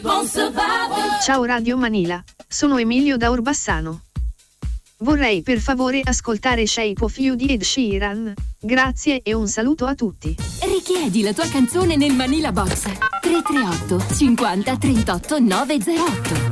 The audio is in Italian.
Ciao Radio Manila, sono Emilio da Orbassano. Vorrei per favore ascoltare Shape of You di Ed Sheeran. Grazie e un saluto a tutti. Richiedi la tua canzone nel Manila Box 338 50 38 908.